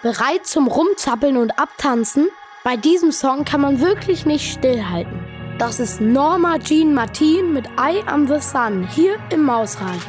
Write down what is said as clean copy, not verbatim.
Bereit zum Rumzappeln und Abtanzen? Bei diesem Song kann man wirklich nicht stillhalten. Das ist Norma Jean Martin mit I Am The Sun hier im Mausradio.